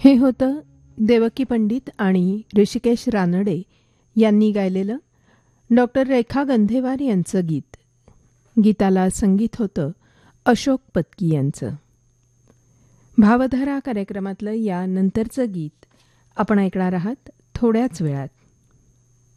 हे होतं देवकी पंडित आणि ऋषिकेश रानडे यांनी गायलेलं डॉक्टर रेखा गंधेवार यांचं गीत. गीताला संगीत होतं अशोक पत्की यांचं. भावधारा कार्यक्रमातलं या नंतरचं गीत आपण ऐकणार आहात थोड्याच वेळात.